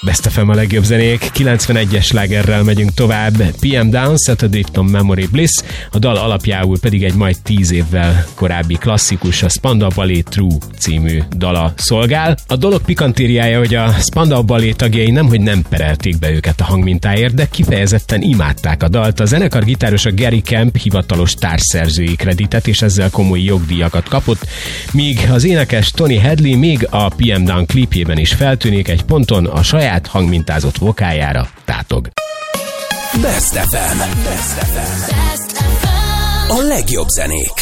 Best FM a legjobb zenék, 91-es slágerrel megyünk tovább. PM Dawn, Set Addicted Memory Bliss, a dal alapjául pedig egy majd 10 évvel korábbi klasszikus, a Spandau Ballet True című dala szolgál. A dolog pikantériája, hogy a Spandau Ballet tagjai nemhogy nem perelték be őket a hangmintáért, de kifejezetten imádták a dalt. A zenekar gitárosa Gary Kemp hivatalos társszerzői kreditet, és ezzel komoly jogdíjakat kapott, míg az énekes Tony Hadley még a PM Dawn klipjében is feltűnik, egy ponton a saját hangmintázott vokájára tátog. Best FM. A legjobb zenék.